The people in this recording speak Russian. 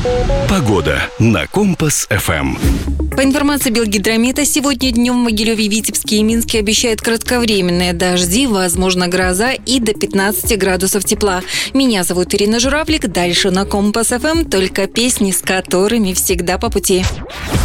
Погода на Компас-ФМ. По информации Белгидромета, сегодня днем в Могилеве, Витебске и Минске обещают кратковременные дожди, возможно гроза и до 15 градусов тепла. Меня зовут Ирина Журавлик. Дальше на Компас-ФМ только песни, с которыми всегда по пути.